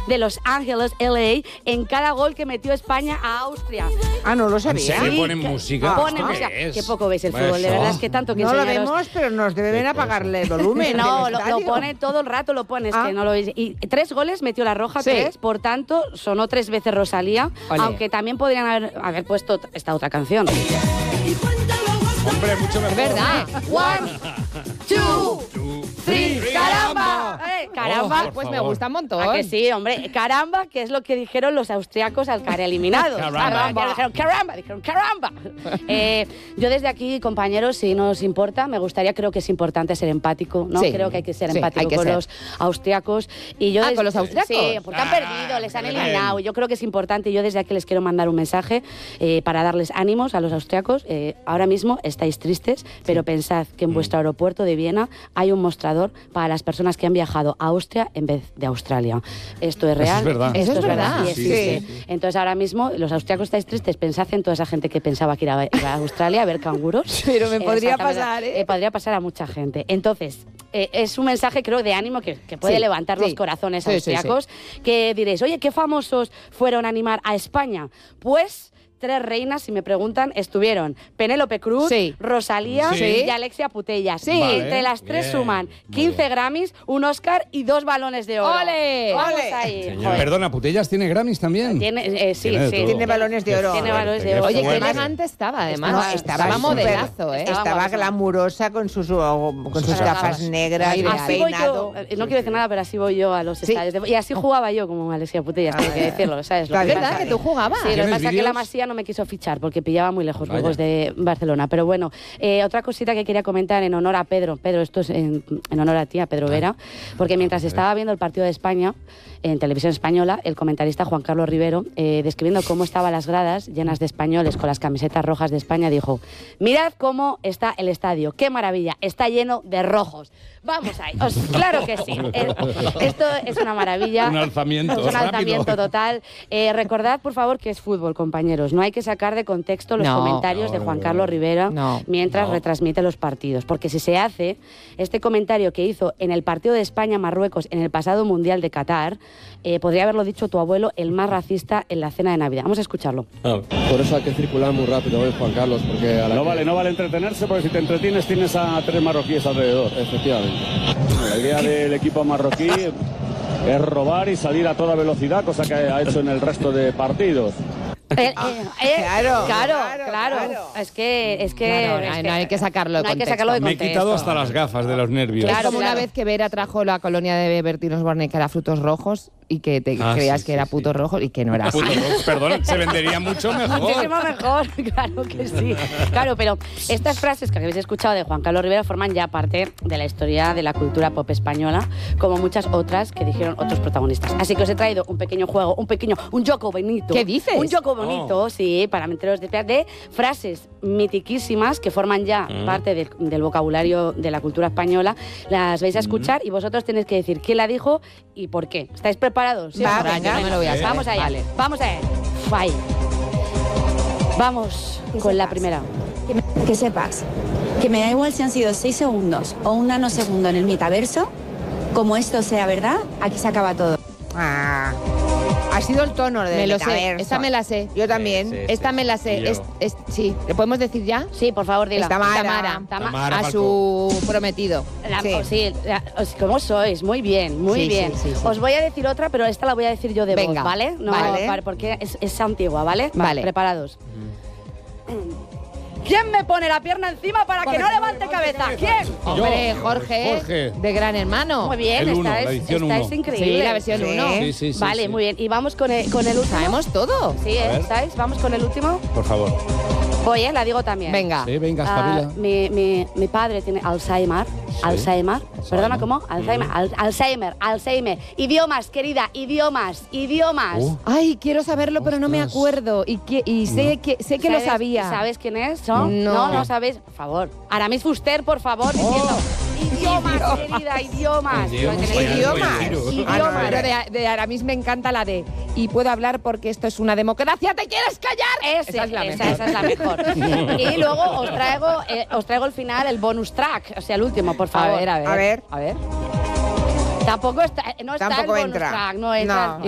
de Los Ángeles, LA, en cada gol que metió España a Austria. Ah, no lo sabía. ¿En serio ponen música? Ponen música. Qué poco veis el fútbol, de verdad es que tanto que no lo enseñaros. vemos, pero nos deben apagarle el volumen. No, lo pone todo el rato, lo pones, que no lo veis. Y 3 goles metió la Roja, 3, por tanto, sonó 3 veces Rosalía, aunque también podrían haber puesto esta otra canción. Hombre, mucho mejor. Es verdad. 1, 2, 3, caramba. Caramba. Pues me gusta un montón. ¿A que sí, hombre? Caramba, que es lo que dijeron los austriacos al caer eliminados. Dijeron caramba. Yo desde aquí, compañeros, si nos importa, me gustaría, creo que es importante ser empático, ¿no? Sí. Creo que hay que ser Sí, empático con los austriacos. Y yo ¿con los austriacos? Sí, porque han perdido, les han eliminado. Yo creo que es importante. Yo desde aquí les quiero mandar un mensaje para darles ánimos a los austriacos. Ahora mismo estáis tristes, pero pensad que en vuestro aeropuerto de Viena hay un mostrador para las personas que han viajado a Austria en vez de Australia. Esto es real. Eso es verdad. Esto Eso es verdad. Y existe. Sí. Entonces ahora mismo los austriacos estáis tristes, pensad en toda esa gente que pensaba que iba a Australia a ver canguros. Pero me podría Exactamente. pasar, Podría pasar a mucha gente. Entonces, es un mensaje, creo, de ánimo que puede levantar los corazones austriacos, que diréis, oye, ¿qué famosos fueron a animar a España? Pues 3 reinas, si me preguntan, estuvieron Penélope Cruz, Rosalía y Alexia Putellas. Vale. Entre las 3 suman 15 Grammys, un Oscar y 2 balones de oro. ¡Ole! Vamos ¡Ole! ahí. Joder. Perdona, ¿Putellas tiene Grammys también? Tiene, sí. Tiene balones de oro. Tiene balones de oro. Oye, qué fuerte. elegante estaba, además. Estaba modelazo, ¿eh? Estaba guapísima. glamurosa con sus gafas negras, Así bien Así voy yo, peinado. no quiero decir nada, pero así voy yo a los estadios. Y así jugaba yo como Alexia Putellas, tengo que decirlo, ¿sabes? Claro, Lo ¿Es que verdad pasa. que tú jugabas? Sí, lo que ¿Tienes pasa es que la vídeos? Masía no me quiso fichar porque pillaba muy lejos, Vaya. Burgos de Barcelona. Pero bueno, otra cosita que quería comentar en honor a Pedro. Pedro, esto es en honor a ti, a Pedro Vera, porque mientras estaba viendo el partido de España en televisión española, el comentarista Juan Carlos Rivero, describiendo cómo estaban las gradas llenas de españoles con las camisetas rojas de España, dijo: mirad cómo está el estadio, qué maravilla, está lleno de rojos. Vamos ahí, claro que sí. Esto es una maravilla. Un alzamiento. Es un alzamiento rápido. total. Recordad, por favor, que es fútbol, compañeros. No hay que sacar de contexto los comentarios de Juan Carlos Rivera mientras retransmite los partidos. Porque si se hace este comentario que hizo en el partido de España-Marruecos en el pasado Mundial de Qatar, podría haberlo dicho tu abuelo, el más racista en la cena de Navidad. Vamos a escucharlo. Por eso hay que circular muy rápido hoy, Juan Carlos, porque No vale entretenerse, porque si te entretienes tienes a 3 marroquíes alrededor. Efectivamente. La idea del equipo marroquí es robar y salir a toda velocidad, cosa que ha hecho en el resto de partidos. Claro. Es que no hay que sacarlo de no hay que contexto. sacarlo de Me he contexto. quitado hasta las gafas de los nervios. Es como una vez que Vera trajo la colonia de Bertín Osborne que era frutos rojos y que te creías que era putos rojos y que no era así. Perdón, se vendería mucho mejor. Muchísimo mejor, claro que sí. Claro, pero estas frases que habéis escuchado de Juan Carlos Rivera forman ya parte de la historia de la cultura pop española, como muchas otras que dijeron otros protagonistas. Así que os he traído un pequeño juego, un joco bonito. ¿Qué dices? Un joco bonito, sí, para meteros de frases mitiquísimas que forman ya parte del vocabulario de la cultura española. Las vais a escuchar y vosotros tenéis que decir quién la dijo y por qué. ¿Estáis preparados? ¿Sí? Va, Yo venga. no me lo voy a saber. Vamos allá. Vale. Vamos allá. Fai. Vamos con la primera. Que sepas que me da igual si han sido 6 segundos o un nanosegundo en el metaverso, como esto sea verdad, aquí se acaba todo. Ha sido el tono del Me lo sé. metaverso. Esta me la sé. Yo también. Esta me la sé. Sí. ¿Le podemos decir ya? Sí, por favor, dila. Tamara. Tamara A su prometido. ¿Cómo sois? Muy bien, muy Sí, bien. sí. Os voy a decir otra, pero esta la voy a decir yo de Venga, voz, ¿vale? No, vale. porque es antigua, ¿vale? Vale. Preparados. ¿Quién me pone la pierna encima para que no levante cabeza? ¿Quién? Hombre, Jorge, de Gran Hermano. Muy bien, El uno, la estáis edición uno. increíble. Sí, la versión 1. Sí. Vale, muy bien. Y vamos con el último. Sabemos todo. Sí, ver. ¿estáis? Vamos con el último. Por favor. Voy, la digo también. Venga. Sí, venga, espabila. Mi padre tiene Alzheimer. Alzheimer. Perdona, ¿cómo? Alzheimer. Idiomas, querida, idiomas. Ay, quiero saberlo, pero no me acuerdo. Y sé que lo sabía. ¿Sabes quién es? ¿Son? No. No sabéis. Por favor. Aramis Fuster, por favor, diciendo idiomas, querida, idiomas. Pero de Aramis me encanta la de y puedo hablar porque esto es una democracia. ¿Te quieres callar? Esa es la mejor. Y luego os traigo el final, el bonus track, o sea, el último, por favor. A ver. Tampoco está, no está Tampoco el bonus entra. track, no entra. No.